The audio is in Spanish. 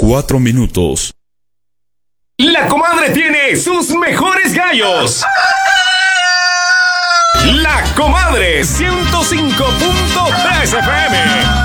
4 minutos. La comadre tiene sus mejores gallos. La comadre 105.3 FM.